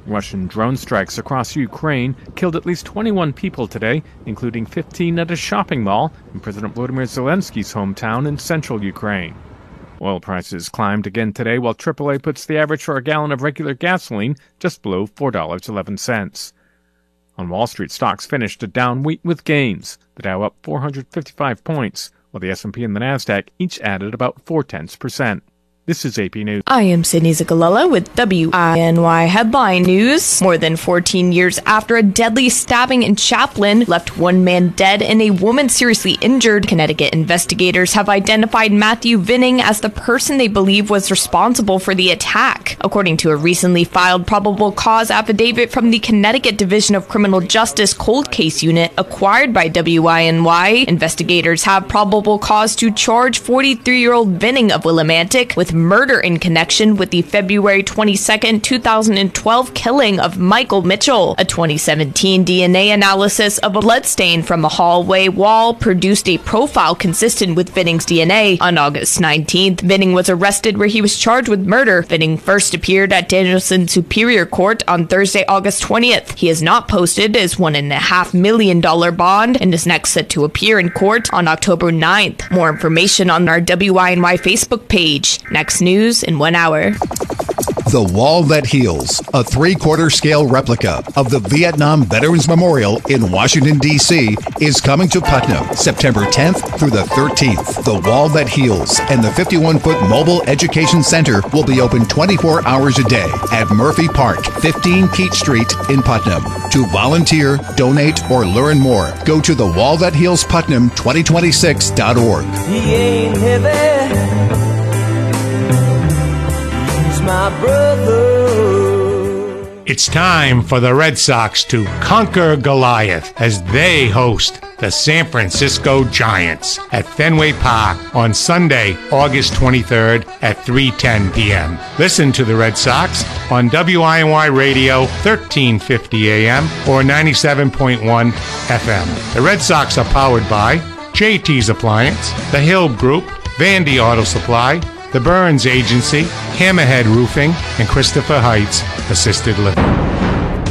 Russian drone strikes across Ukraine killed at least 21 people today, including 15 at a shopping mall in President Volodymyr Zelensky's hometown in central Ukraine. Oil prices climbed again today, while AAA puts the average for a gallon of regular gasoline just below $4.11. On Wall Street, stocks finished a down week with gains. The Dow up 455 points, while the S&P and the Nasdaq each added about 0.4%. This is AP News. I am Sydney Zagalella with WINY Headline News. More than 14 years after a deadly stabbing in Chaplin left one man dead and a woman seriously injured, Connecticut investigators have identified Matthew Vinning as the person they believe was responsible for the attack. According to a recently filed probable cause affidavit from the Connecticut Division of Criminal Justice Cold Case Unit acquired by WINY, investigators have probable cause to charge 43-year-old Vinning of Willimantic with murder in connection with the February 22, 2012 killing of Michael Mitchell. A 2017 DNA analysis of a bloodstain from a hallway wall produced a profile consistent with Vinning's DNA. On August 19th, Vinning was arrested where he was charged with murder. Vinning first appeared at Danielson Superior Court on Thursday, August 20th. He has not posted his $1.5 million bond and is next set to appear in court on October 9th. More information on our WINY Facebook page. Next news in 1 hour. The Wall That Heals, a 3/4 scale replica of the Vietnam Veterans Memorial in Washington, D.C., is coming to Putnam September 10th through the 13th. The Wall That Heals and the 51-foot Mobile Education Center will be open 24 hours a day at Murphy Park, 15 Peach Street in Putnam. To volunteer, donate, or learn more, go to thewallthathealsputnam2026.org. He ain't heavy. My brother. It's time for the Red Sox to conquer Goliath as they host the San Francisco Giants at Fenway Park on Sunday, August 23rd at 3:10 p.m. Listen to the Red Sox on WINY Radio 1350 AM or 97.1 FM. The Red Sox are powered by JT's Appliance, the Hill Group, Vandy Auto Supply, the Burns Agency, Hammerhead Roofing, and Christopher Heights Assisted Living.